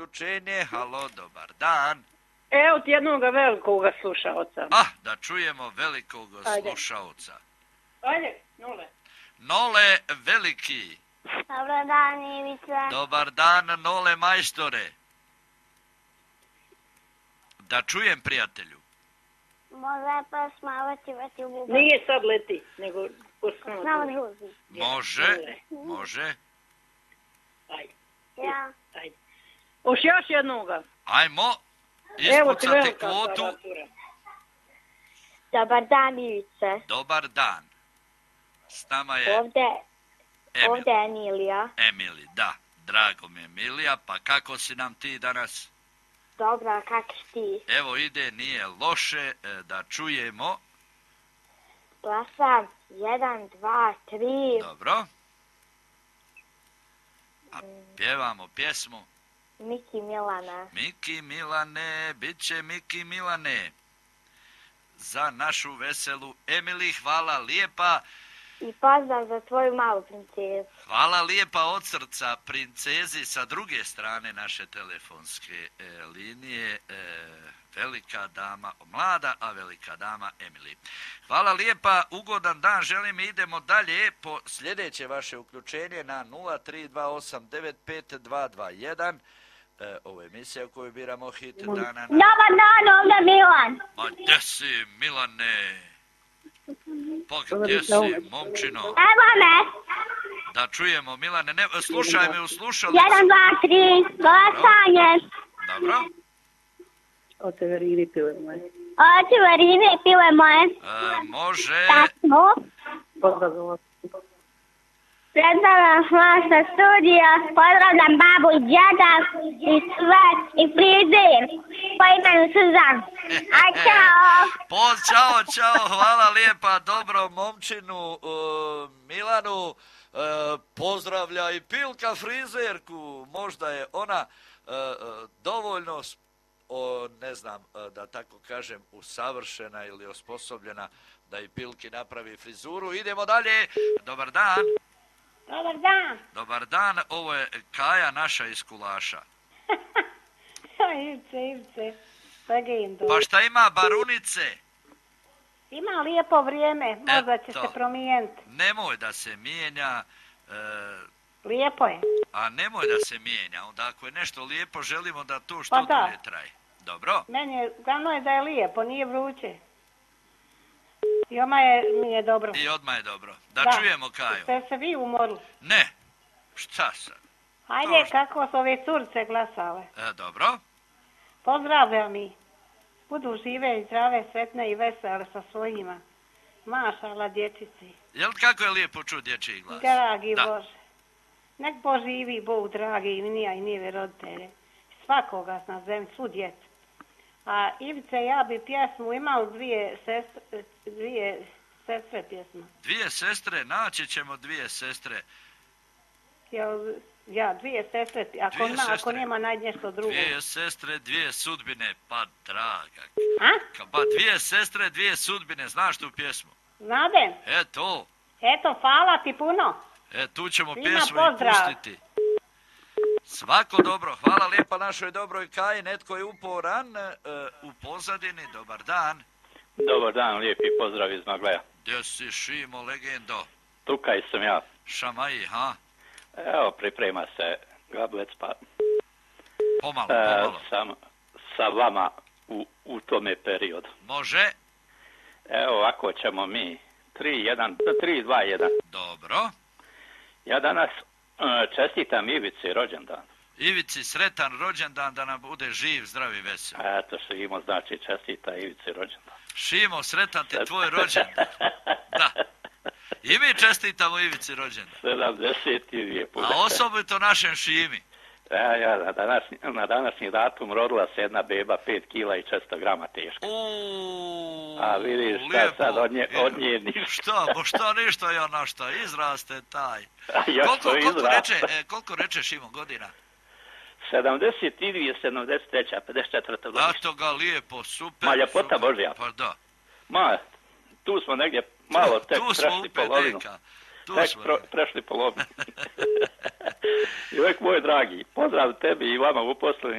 uključenje. Halo, dobar dan. Evo ti jednog velikog slušaoca. Da čujemo velikog slušaoca. Ajde, Nole. Nole veliki. Dobar dan, Ivica. Dobar dan, Nole majstore. Da čujem, prijatelju. Može pesmavati već u bubu. Nije sad leti, nego posmavati. Znamo drugi. Može. Ajde. Ja. Ajde. Už još jednoga. Ajmo, ispucati kvotu. Dobar dan, Ivice. Dobar dan. S nama je Ovdje je Emilija. Emili, da. Drago mi je, Emilija. Pa kako si nam ti danas? Dobro, kako si ti? Evo ide, nije loše, da čujemo. Glasam 1, 2, 3. Dobro. A pjevamo pjesmu. Miki Milana. Miki Milane, bit će Miki Milane. Za našu veselu Emili, hvala lijepa. I pozdrav za tvoju malu princezu. Hvala lijepa od srca princezi sa druge strane naše telefonske linije. Velika dama, mlada, a velika dama Emili. Hvala lijepa, ugodan dan, želim i idemo dalje po sljedeće vaše uključenje na 032895221. Ovo je emisija u kojoj biramo hit dana. Dobar dan, ovdje Milan. Ma gdje si, Milane? Pa gdje si, momčino? Evo me. Da čujemo, Milane, ne, slušaj me u slušalicu. 1, 2, 3, glasanje. Dobro. Oteverini pile moje. Oteverini pile moje. Može. Tako. Pozdrav. Predstavljam vas sa studija, pozdravljam babu i djeda i sve i frizir po imenu Suzan. A čao! Čao, hvala lijepa, dobro momčinu Milanu, pozdravlja i Pilka frizerku, možda je ona dovoljno, ne znam, da tako kažem, usavršena ili osposobljena da i Pilki napravi frizuru. Idemo dalje, dobar dan. Dobar dan. Dobar dan, ovo je Kaja naša iz Kulaša. Ivice, legendo. Pa šta ima Barunice? Ima lijepo vrijeme, možda će se promijeniti. Nemoj da se mijenja. Lijepo je. A nemoj da se mijenja, onda ako je nešto lijepo želimo da to što dulje traje. Dobro? Meni je, glavno je da je lijepo, nije vruće. I odmah mi je dobro. I odmah je dobro. Da čujemo, Kajo. Ste se vi umorili? Ne. Šta sam? Hajde, kako su ove curce glasale. Dobro. Pozdravljam mi. Budu žive i zdrave, sretne i vesele sa svojima. Mašala dječici. Jel kako je lijepo čuti dječji glas? Dragi Bože. Nek poživi Bog, dragi, i nija i njeve roditelje. Svakoga na zemlji, svu djecu. A Ivice, ja bi pjesmu imao dvije sestre pjesma. Dvije sestre, naći ćemo dvije sestre. Ja, dvije sestre, ako nema nađi nešto drugo. Dvije sestre, dvije sudbine, pa draga. A? Pa dvije sestre, dvije sudbine, znaš tu pjesmu? Znadem. Eto, hvala ti puno. Tu ćemo pjesmu i pustiti. Svako dobro, hvala lijepa našoj dobroj Kaji, netko je uporan u pozadini, dobar dan. Dobar dan, lijepi pozdrav iz Magleja. Gdje si, Šimo, legendo? Tukaj sam ja. Šamaji, ha? Evo, priprema se Gablec, pa... Pomalo. Sam sa vama u tome periodu. Može. Evo, ovako ćemo mi. 3, 2, 1. Dobro. Ja danas čestitam Ivici rođendan. Ivici sretan rođendan, da nam bude živ, zdrav i vesel. Eto, Šimo, znači čestita Ivici rođendan. Šimo, sretan ti tvoj rođendan. Da. I mi čestitamo Ivici rođendan. 72 puta. A osobito našem Šimi. Na današnji datum rodila se jedna beba 5 kila i 400 grama teška. A vidiš šta lijepo, sad od nje ništa. Šta ništa ja našta, izraste taj. Koliko reče Šimo godina? 72, 73, 54. godišnja. Zato ga lijepo, super. Ma ljepota Božja. Pa da. Ma, tu smo negdje malo tek prešli polovinu. Prešli polovinu. I uvijek moj dragi, pozdrav tebi i vama uposlenim.